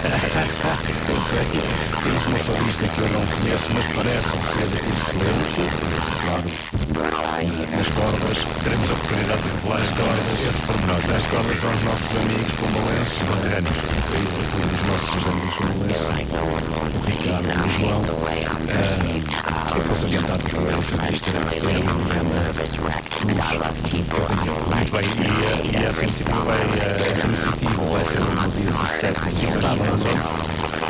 Eu sei, temos uma fadista que eu não conheço, mas parece um ser excelente. Claro, nas cordas, teremos a oportunidade de revelar as cordas, esses pormenores. As cordas são os nossos amigos pombalenses, veteranos. Os nossos amigos pombalenses, o Ricardo e o João. Eu posso adiantar que foi a fadista muito bem, e essa iniciativa vai ser no dia 17 de sábado.